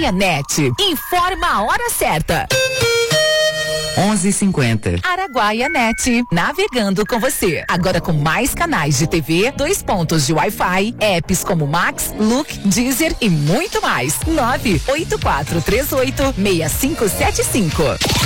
Araguaia Net. Informa a hora certa. 11:50. Araguaia Net, navegando com você. Agora com mais canais de TV, 2 pontos de Wi-Fi, apps como Max, Look, Deezer e muito mais. 984386575.